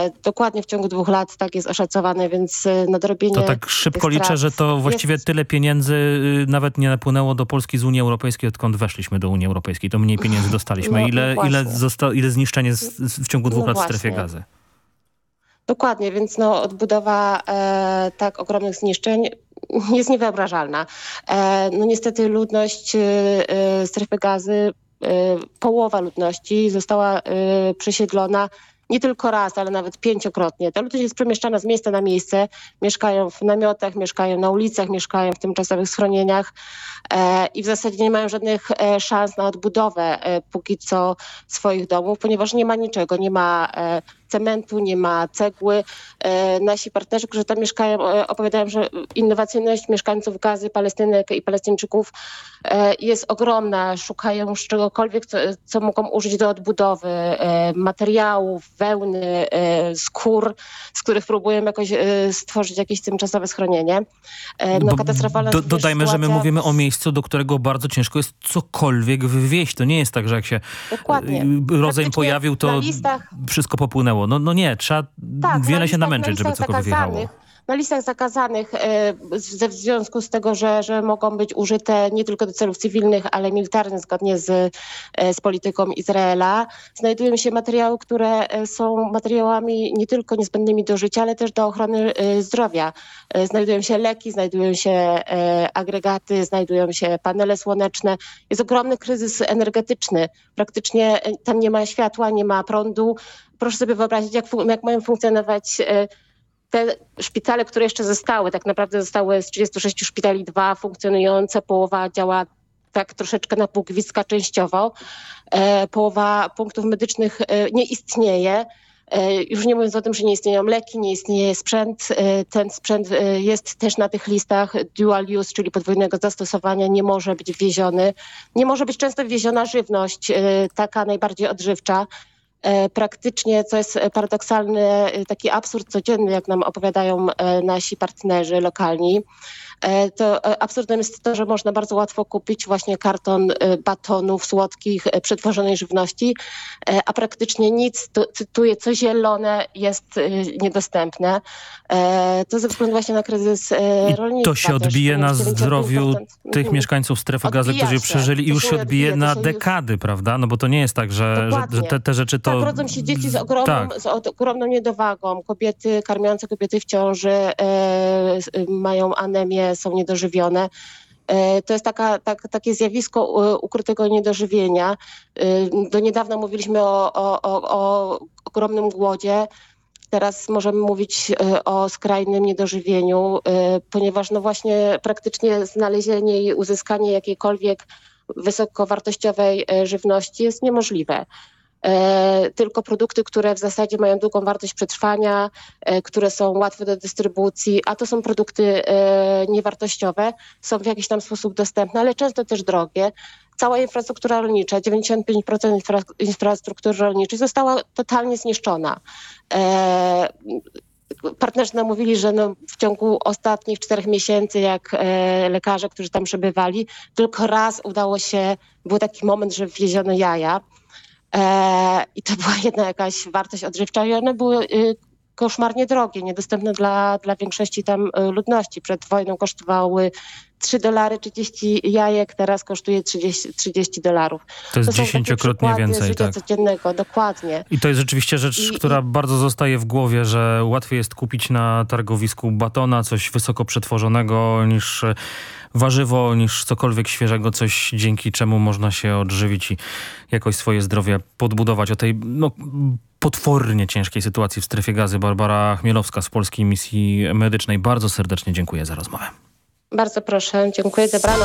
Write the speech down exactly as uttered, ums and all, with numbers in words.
dokładnie w ciągu dwóch lat tak jest oszacowane, więc nadrobienie... To tak szybko liczę, że to właściwie jest... tyle pieniędzy nawet nie napłynęło do Polski z Unii Europejskiej, odkąd weszliśmy do Unii Europejskiej. To mniej pieniędzy dostaliśmy. No, ile, no ile, zosta- ile zniszczeń jest w ciągu dwóch no lat w właśnie. strefie Gazy? Dokładnie, więc no, odbudowa e, tak ogromnych zniszczeń jest niewyobrażalna. E, no niestety ludność e, strefy Gazy, e, połowa ludności została e, przesiedlona nie tylko raz, ale nawet pięciokrotnie. Ta ludność jest przemieszczana z miejsca na miejsce, mieszkają w namiotach, mieszkają na ulicach, mieszkają w tymczasowych schronieniach e, i w zasadzie nie mają żadnych e, szans na odbudowę e, póki co swoich domów, ponieważ nie ma niczego, nie ma e, cementu, nie ma cegły. E, nasi partnerzy, którzy tam mieszkają, e, opowiadają, że innowacyjność mieszkańców Gazy, Palestynek i Palestyńczyków e, jest ogromna. Szukają czegokolwiek, co, co mogą użyć do odbudowy, e, materiałów, wełny, e, skór, z których próbują jakoś e, stworzyć jakieś tymczasowe schronienie. E, no, Bo katastrofalna do, dodajmy, sytuacja... że my mówimy o miejscu, do którego bardzo ciężko jest cokolwiek wywieźć. To nie jest tak, że jak się Dokładnie. rozejm pojawił, to listach... wszystko popłynęło. No, no nie, trzeba tak, wiele na się listach, namęczyć, na żeby cokolwiek wjechało. Na listach zakazanych e, ze w związku z tego, że, że mogą być użyte nie tylko do celów cywilnych, ale militarnych zgodnie z, e, z polityką Izraela, znajdują się materiały, które e, są materiałami nie tylko niezbędnymi do życia, ale też do ochrony e, zdrowia. E, znajdują się leki, znajdują się e, agregaty, znajdują się panele słoneczne. Jest ogromny kryzys energetyczny. Praktycznie e, tam nie ma światła, nie ma prądu. Proszę sobie wyobrazić, jak, jak mają funkcjonować e, te szpitale, które jeszcze zostały. Tak naprawdę zostały z trzydziestu sześciu szpitali dwa funkcjonujące. Połowa działa tak troszeczkę na pół gwizdka częściowo. E, połowa punktów medycznych e, nie istnieje. E, już nie mówiąc o tym, że nie istnieją leki, nie istnieje sprzęt. E, ten sprzęt e, jest też na tych listach dual use, czyli podwójnego zastosowania, nie może być wwieziony. Nie może być często wwieziona żywność, e, taka najbardziej odżywcza. Praktycznie, co jest paradoksalny, taki absurd codzienny, jak nam opowiadają nasi partnerzy lokalni, to absurdem jest to, że można bardzo łatwo kupić właśnie karton batonów słodkich, przetworzonej żywności, a praktycznie nic, tu, cytuję, co zielone jest niedostępne. To ze względu właśnie na kryzys rolnictwa. I to się odbije też, na zdrowiu tych mhm. mieszkańców strefy Gazy, którzy się. przeżyli i już się odbije odbija, na się dekady, już... prawda? No bo to nie jest tak, że, że, że te, te rzeczy to... Tak, rodzą się dzieci z ogromną, tak. z ogromną niedowagą. Kobiety, karmiące kobiety w ciąży e, mają anemię, są niedożywione. E, to jest taka, tak, takie zjawisko ukrytego niedożywienia. E, do niedawna mówiliśmy o, o, o, o ogromnym głodzie. Teraz możemy mówić o skrajnym niedożywieniu, e, ponieważ no właśnie praktycznie znalezienie i uzyskanie jakiejkolwiek wysokowartościowej żywności jest niemożliwe. E, tylko produkty, które w zasadzie mają długą wartość przetrwania, e, które są łatwe do dystrybucji, a to są produkty e, niewartościowe, są w jakiś tam sposób dostępne, ale często też drogie. Cała infrastruktura rolnicza, dziewięćdziesiąt pięć procent infra, infrastruktury rolniczej została totalnie zniszczona. E, Partnerzy nam mówili, że no w ciągu ostatnich czterech miesięcy, jak e, lekarze, którzy tam przebywali, tylko raz udało się, był taki moment, że wwieziono jaja. E, I to była jedna jakaś wartość odżywcza i one były y, koszmarnie drogie, niedostępne dla, dla większości tam y, ludności. Przed wojną kosztowały trzy dolary trzydzieści jajek, teraz kosztuje trzydzieści, trzydzieści dolarów. To jest dziesięciokrotnie więcej. Życia tak. codziennego, dokładnie. I to jest rzeczywiście rzecz, I, która i... bardzo zostaje w głowie, że łatwiej jest kupić na targowisku batona, coś wysoko przetworzonego niż warzywo, niż cokolwiek świeżego, coś dzięki czemu można się odżywić i jakoś swoje zdrowie podbudować. O tej no, potwornie ciężkiej sytuacji w strefie Gazy Barbara Chmielowska z Polskiej Misji Medycznej bardzo serdecznie dziękuję za rozmowę. Bardzo proszę, dziękuję, dobranoc.